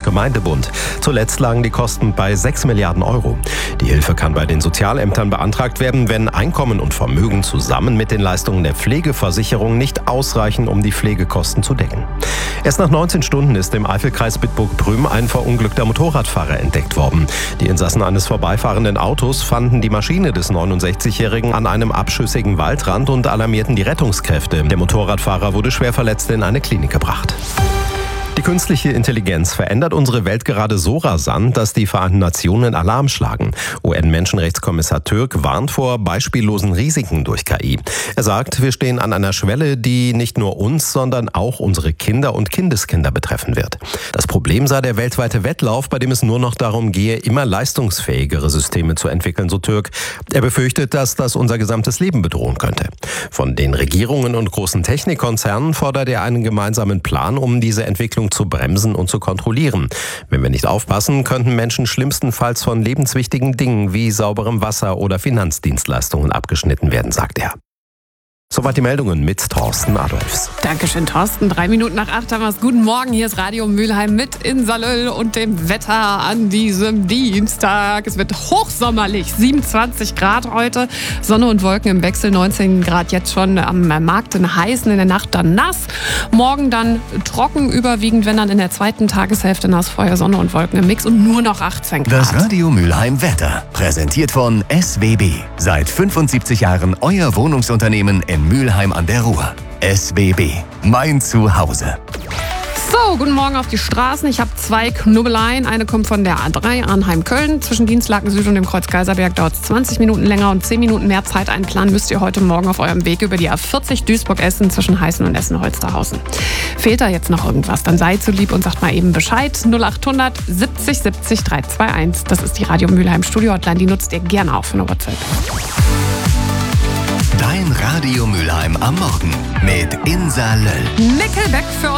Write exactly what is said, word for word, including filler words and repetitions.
Bund. Zuletzt lagen die Kosten bei sechs Milliarden Euro. Die Hilfe kann bei den Sozialämtern beantragt werden, wenn Einkommen und Vermögen zusammen mit den Leistungen der Pflegeversicherung nicht ausreichen, um die Pflegekosten zu decken. Erst nach neunzehn Stunden ist im Eifelkreis Bitburg-Prüm ein verunglückter Motorradfahrer entdeckt worden. Die Insassen eines vorbeifahrenden Autos fanden die Maschine des neunundsechzigjährigen an einem abschüssigen Waldrand und alarmierten die Rettungskräfte. Der Motorradfahrer wurde schwer verletzt in eine Klinik gebracht. Die künstliche Intelligenz verändert unsere Welt gerade so rasant, dass die Vereinten Nationen Alarm schlagen. U N-Menschenrechtskommissar Türk warnt vor beispiellosen Risiken durch K I. Er sagt, wir stehen an einer Schwelle, die nicht nur uns, sondern auch unsere Kinder und Kindeskinder betreffen wird. Das Problem sei der weltweite Wettlauf, bei dem es nur noch darum gehe, immer leistungsfähigere Systeme zu entwickeln, so Türk. Er befürchtet, dass das unser gesamtes Leben bedrohen könnte. Von den Regierungen und großen Technikkonzernen fordert er einen gemeinsamen Plan, um diese Entwicklung zu bremsen und zu kontrollieren. Wenn wir nicht aufpassen, könnten Menschen schlimmstenfalls von lebenswichtigen Dingen wie sauberem Wasser oder Finanzdienstleistungen abgeschnitten werden, sagt er. Soweit die Meldungen mit Thorsten Adolfs. Dankeschön, Thorsten. Drei Minuten nach acht haben wir es. Guten Morgen, hier ist Radio Mülheim mit Insalöll und dem Wetter an diesem Dienstag. Es wird hochsommerlich, siebenundzwanzig Grad heute. Sonne und Wolken im Wechsel, neunzehn Grad jetzt schon am Markt in Heißen, in der Nacht dann nass. Morgen dann trocken überwiegend, wenn dann in der zweiten Tageshälfte nass, Feuer, Sonne und Wolken im Mix und nur noch achtzehn Grad. Das Radio Mülheim Wetter, präsentiert von S W B. Seit fünfundsiebzig Jahren euer Wohnungsunternehmen in Mülheim an der Ruhr. S W B, mein Zuhause. So, guten Morgen auf die Straßen. Ich habe zwei Knubbeleien. Eine kommt von der A drei Arnheim-Köln. Zwischen Dienstlaken Süd und dem Kreuz Kaiserberg dauert es zwanzig Minuten länger und zehn Minuten mehr Zeit einplanen müsst ihr heute Morgen auf eurem Weg über die A vierzig Duisburg-Essen zwischen Heißen und Essen-Holsterhausen. Fehlt da jetzt noch irgendwas, dann seid so lieb und sagt mal eben Bescheid. null acht hundert siebzig siebzig dreihunderteinundzwanzig. Das ist die Radio Mülheim Studio Hotline. Die nutzt ihr gerne auch für eine WhatsApp. Dein Radio Mülheim am Morgen mit Insa Löll. Nickelback für